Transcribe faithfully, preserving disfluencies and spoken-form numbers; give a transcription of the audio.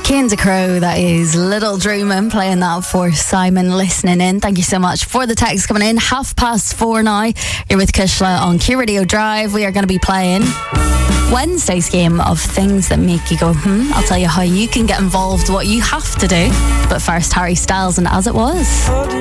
Candy Crow, that is Little Dreamin', playing that for Simon listening in. Thank you so much for the text coming in. Half past four now. You're with Kishla on Q Radio Drive. We are going to be playing Wednesday's game of things that make you go, hmm. I'll tell you how you can get involved, what you have to do. But first, Harry Styles and As It Was.